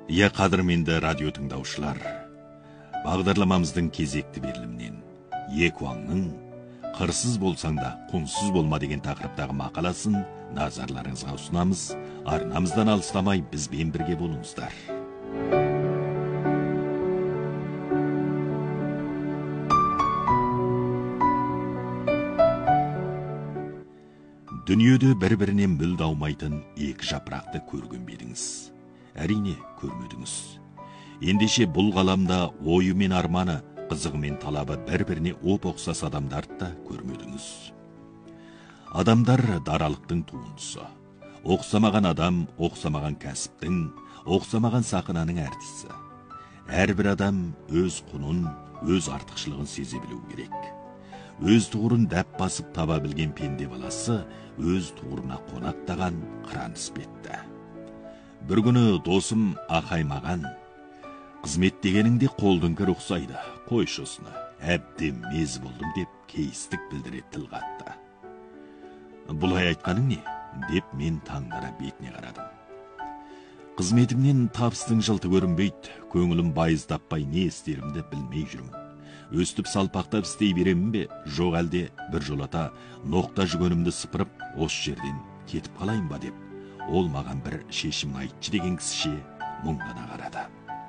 Иә, қадірменді радио тыңдаушылар, бағдарламамыздың кезекті берілімнен Екуаңның «Қырсыз болсаң да құнсыз болма» деген тақырыптағы мақаласын назарларыңызға ұсынамыз. Арнамыздан алыстамай бізбен бірге болыңыздар. Дүниеде бір-бірінен мүлде аумайтын екі жапырақты көрген бе едіңіз? Әрине, көрмедіңіз. Ендеше бұл ғаламда ойы мен арманы, қызығы мен талабы бір-біріне оп-оқсас адамдарды да көрмедіңіз. Адамдар даралықтың туындысы. Оқсамаған адам, оқсамаған кәсіптің, оқсамаған сақынаның әртісі. Әрбір адам өз құнын, өз артықшылығын сезе білу керек. Өз тұғырын дәп басып таба білген пенде баласы өз тұғырына қонақтаған қыран іспетті. Бір күні досым Ақай маған: «Қызмет дегеніңде қолдыңқы ұқсайды, қойшы осыны, әбден мез болдым» деп кейістік білдіре тіл қатты. «Бұлай айтқаның не?» деп мен таңдана бетіне қарадым. Қызметімнен табыстың жылты көрінбейді, көңілім байыз таппай не істерімді білмей жүрмін. Өстіп салпақтап істей беремін бе, жоқ әлде бір жолата ноқта жүгенімді сыпырып, осы жерден кетіп қалайын ба деп, ол маған бір шешім айтшы деген кісіше мұңдана қарады.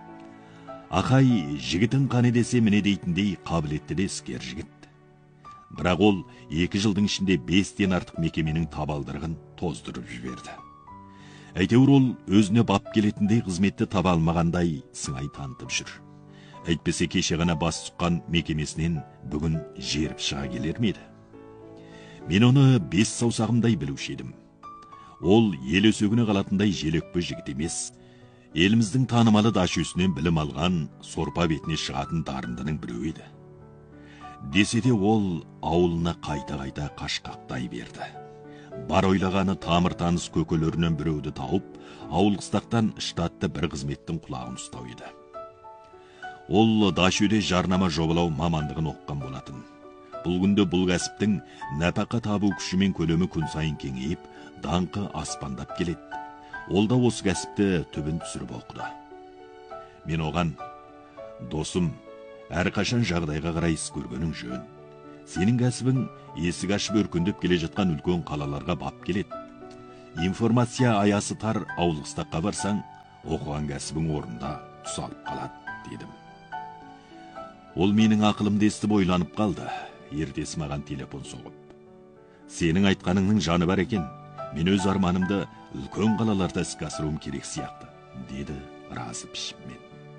Ақай жігітін қане десе міне дейтіндей қабілетті де іскер жігіт. Бірақ ол 2 жылдың ішінде 5-тен артық мекеменің табалдырығын тоздырып жіберді. Әйтеуір ол өзіне бап келетіндей қызметті таба алмағандай сыңай танытып жүр. Әйтпесе кеше ғана бас сұққан мекемесінен бүгін жеріп шыға келер ме еді? Мен оны 5 саусағымдай білуші едім. Ол ел өсегіне қалатындай желөкпе жігіт емес, еліміздің танымалы дашөсінен білім алған, сорпа бетіне шығатын дарындының біреуі еді. Десе де ол ауылына қайта-қайта қашқақтай берді. Бар ойлағаны тамыр таныс көкелерінен біреуді тауып, ауыл қыстақтан штатты бір қызметтің құлағын ұстау еді. Ол дашөде жарнама жобалау мамандығын оққан болатын. Бұл күнде бұл кәсіптің нәпақа табу күші мен көлемі күн сайын кеңейіп, даңқы аспандап келеді. Ол да осы кәсіпті түбін түсіріп оқыды. Мен оған: «Досым, әрқашан жағдайға қарай іс көргенің жөн. Сенің кәсібің есік ашып өркендеп келе жатқан үлкен қалаларға бап келеді. Информация аясы тар ауыл қыстаққа барсаң, оқыған кәсібің орнында тұсалып қалады» дедім. Ол менің ақылымды естіп ойланып қалды. Ертесі маған телефон соғып: «Сенің айтқаныңның жаны бар екен. Мен өз арманымды үлкен қалаларда іске асыруым керек сияқты» деді разы пішіммен.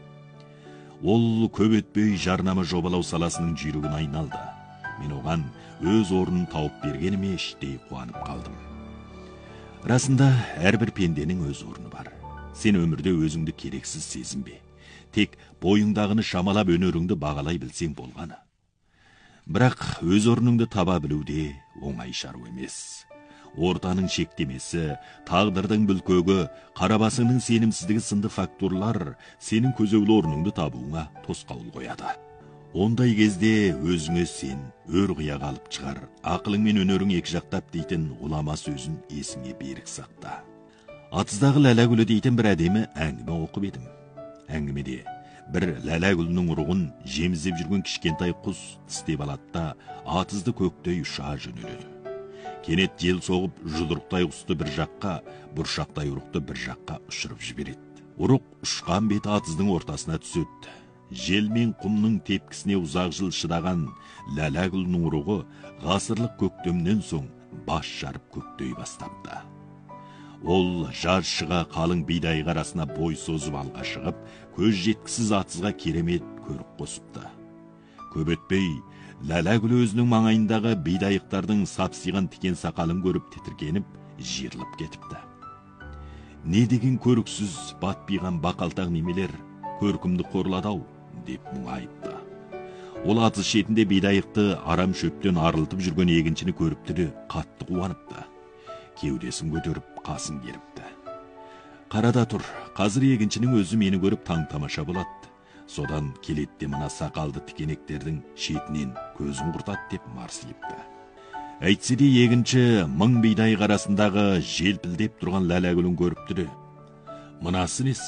Ол көп өтпей жарнама жобалау саласының жүйрігін айналды. Мен оған өз орнын тауып бергеніме іштей қуанып қалдым. Расында әрбір пенденің өз орны бар. Сен өмірде өзіңді керексіз сезінбе. Тек бойыңдағыны шамалап өнеріңді бағалай білсең болғаны. Бірақ өз орныңды таба білуде оңай шаруа емес. Ортаның шектемесі, тағдырдың бүлкөгі, қарабасының сенімсіздігі сынды факторлар сенің көзеулі орныңды табуыңа тосқауыл қояды. Ондай кезде өзіңе сен өр қияға алып шығар, ақылың мен өнерің екі жақтап дейтін ғұлама сөзін есіңе берік сақта. Атыздағы ләләгүлі дейтін бір әдемі әңгіме оқып едім. Әңгімеде бір ләләгүлінің ұрығын жеміздеп жүрген кішкентай құс тістеп алады да атызды көктей ұша жөнеледі. Кенет жел соғып, жұдырықтай құсты бір жаққа, бұршақтай ұрықты бір жаққа ұшырып жібереді. Ұрық ұшқан беті атыздың ортасына түседі. Жел мен құмның тепкісіне ұзақ жыл шыдаған ләләгүлінің ұрығы ғасырлық көктемнен соң бас жарып көктей бастапты. Ол жаз шыға қалың бидай арасына бой созып алға шығып, көз жеткісіз атызға керемет көрік қосыпты. Көп өтпей ләләгүл өзінің маңайындағы бидайықтардың сапсиған тікен сақалын көріп тітіркеніп, жиырылып кетіпті. «Не деген көріксіз батпиған бақалтақ немелер көркімді қорлады-ау» деп мұңайыпты. Ол атыз шетінде бидайықты арам шөптен арылтып жүрген егіншіні көріпті де қатты қуаныпты. Кеудесін көтеріп қасын керіпті. «Қарада тұр, қазір егіншінің өзі мені көріп таң-тамаша болады. Содан келетте мына сақалды тікенектердің шетінен көзін құртады» деп марсиыпты. Әйтсе де егінші мың бидай арасындағы желпілдеп тұрған ләләгүлін көріпті де: «Мынасы несі?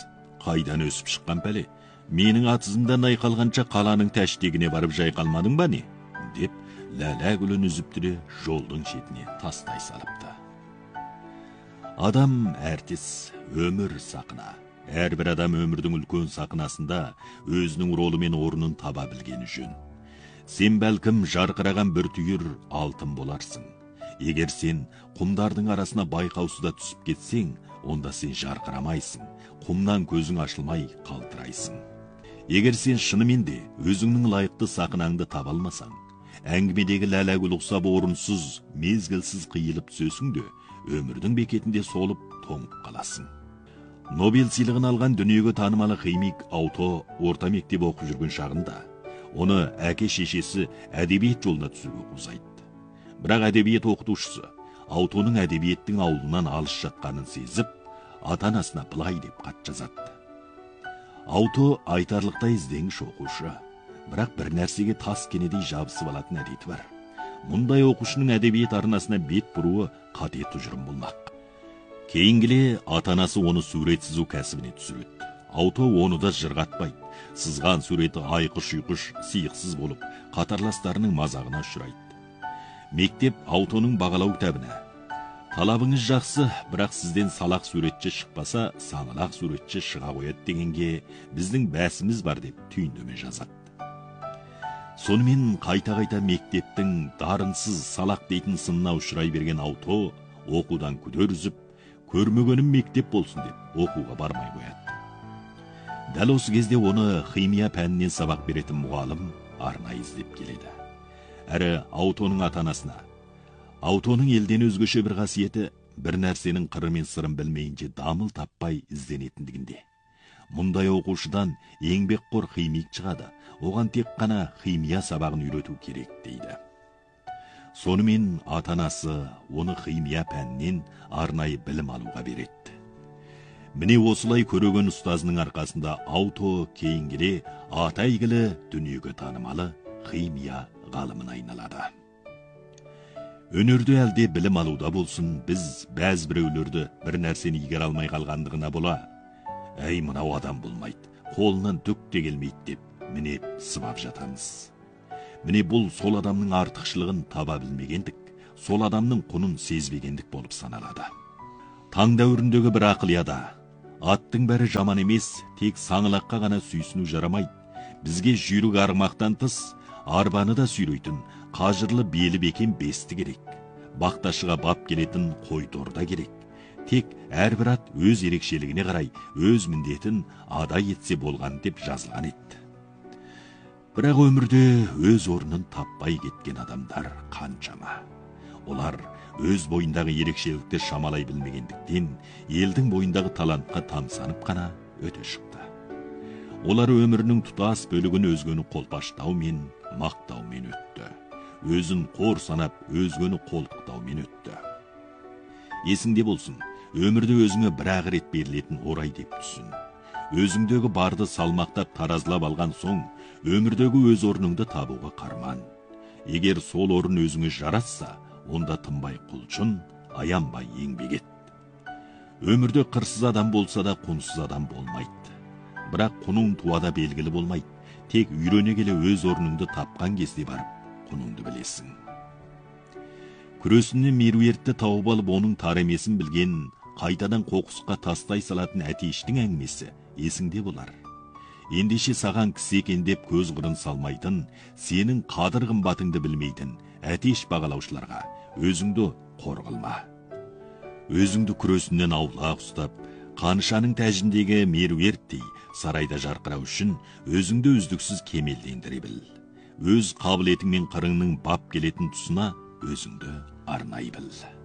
қайдан өсіп шыққан пәле? Менің атызымда найқалғанша қаланың тәштегіне барып жайқалмадың ба не? Деп ләлә гүлін үзіпті де жолдың шетіне тастай салыпты. Адам әртіс, өмір сақына. Әрбір адам өмірдің үлкен сақынасында өзінің ролы мен орнын таба білгені жөн. Сен бәлкім жарқыраған бір түйір алтын боларсың. Егер сен құмдардың арасына байқаусызда түсіп кетсең, онда сен жарқырамайсың, құмнан көзің ашылмай қалтырайсың. Егер сен шынымен де өзіңнің лайықты сақынаңды таба алмасаң, әңгімедегі ләләгүл ұқсап орынсыз, мезгілсіз қиылып түсесің де, өмірдің бекетінде солып тоңып қаласың. Нобель сыйлығын алған дүниеге танымалы химик Ауто орта мектеп оқып жүрген шағында, оны әке шешесі әдебиет жолына түсуге қозғайды. Бірақ әдебиет оқытушысы Аутоның әдебиеттің ауылынан алыс жатқанын сезіп, ата-анасына былай деп хат жазады. Ауто айтарлықтай ізденгіш оқушы, бірақ бір нәрсеге тас кенедей жабысып алатын әдеті бар. Мұндай оқушының әдебиет арнасына бет бұруы қате тұжырым болмақ. Кейінгіле ата-анасы оны сурет сызу кәсібіне түсіреді. Ауто оны да жырғатпайды. Сызған суреті айқыш-ұйқыш, сиықсыз болып, қатарластарының мазағына ұшырайды. Мектеп Аутоның бағалау кітабына: талабыңыз жақсы, бірақ сізден салақ суретші шықпаса, саңылақ суретші шыға қояды дегенге біздің бәсіміз бар деп түйіндеме жазады. Сонымен қайта-қайта мектептің дарынсыз салақ дейтін сынына ұшырай берген Ауто оқудан күдер үзіп, көрмегенім мектеп болсын деп оқуға бармай қояды. Дәл осы кезде оны химия пәнінен сабақ беретін мұғалім арнайы іздеп келеді. Әрі Аутоның ата-анасына: Аутоның елден өзгеше бір қасиеті, бір нәрсенің қыры мен сырын білмейінше дамыл таппай ізденетіндігінде. Мұндай оқушыдан еңбекқор химик шығады, оған тек қана химия сабағын үйрету керек дейді. Сонымен ата-анасы оны химия пәнінен арнайы білім алуға береді. Міне осылай көреген ұстазының арқасында Ауто кейінгіле аты әйгілі, дүниеге танымалы химия ғалымына айналады. Өнерде әлде білім алуда болсын, біз бәз біреулерді бір нәрсені игере алмай қалғандығына бола: әй, мынау адам болмайды, қолынан түк те келмейді деп міне сыбап жатамыз. Міне бұл сол адамның артықшылығын таба білмегендік, сол адамның құнын сезбегендік болып саналады. Таң дәуіріндегі бір ақылияда: аттың бәрі жаман емес, тек саңылаққа ғана сүйсіну жарамайды. Бізге жүйрік арғымақтан тыс, арбаны да сүйрейтін қажырлы белі бекен бесті керек. Бақташыға бап келетін қой торда керек. Тек әрбір ат өз ерекшелігіне қарай өз міндетін адай етсе болған деп жазылған еді. Бірақ өмірде өз орнын таппай кеткен адамдар қаншама. Олар өз бойындағы ерекшелікті шамалай білмегендіктен елдің бойындағы талантқа тамсанып қана өте шықты. Олар өмірінің тұтас бөлігін өзгені қолпаштаумен, мақтаумен өтті. Өзін қор санап, өзгені қолтықтаумен өтті. Есіңде болсын, өмірде өзіңе бір-ақ рет берілетін орай деп түсін. Өзіңдегі барды салмақтап таразылап алған соң, өмірдегі өз орныңды табуға қарман. Егер сол орын өзіңе жарасса, онда тынбай құлшын, аянбай еңбек ет. Өмірде қырсыз адам болса да құнсыз адам болмайды. Бірақ құның туада белгілі болмайды. Тек үйрене келе өз орныңды тапқан кезде барып, құныңды білесің. Күресінен меруертті тауып алып, оның тар емесін білген, қайтадан қоқысқа тастай салатын әтештің әңгімесі есіңде болар. Ендеше саған кісі екен деп көз қырын салмайтын, сенің қадір қымбатыңды білмейтін әтеш бағалаушыларға өзіңді қор қылма. Өзіңді күресінен аулақ ұстап, қаншаның тәжіндегі меруерттей сарайда жарқырау үшін өзіңді үздіксіз кемелдендіре біл. Өз қабілетің мен қырыңның бап келетін тұсына өзіңді арнай біл.